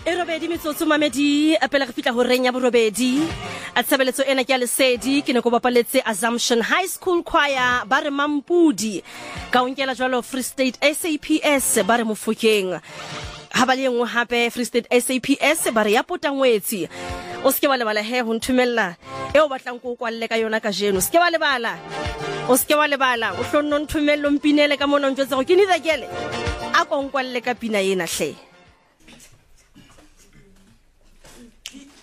Robedi metsotso mamedi a pela re fitla ho reng ya borobedi a tshebeletso ena ke ya Lesedi ke ne go bapaletse Assumption High School Choir ba re Mampudi ka onkela jwalo Free State SAPS ba re Mofokeng ha ba le engwe hape Free State SAPS ba re ya Potangwetsi o ske ba lebala he ho nthumella eo batlang go kwalle ka yona ka jeno ske ba lebala o ske wa lebala o hlonno nthumello mpinele ka mona ntjwetsa go ke ni dakele a ko nkwalle ka pina ena hle